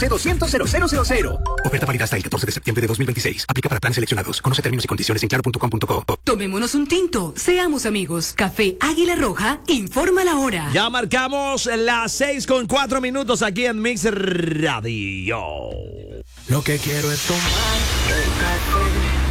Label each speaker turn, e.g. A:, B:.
A: C200-0000. Oferta válida hasta el 14 de septiembre de 2026. Aplica para planes seleccionados. Conoce términos y condiciones en claro.com.co.
B: Tomémonos un tinto. Seamos amigos. Café Águila Roja informa la hora.
C: Ya marcamos las 6:04 aquí en Mix Radio.
D: Lo que quiero es tomar el café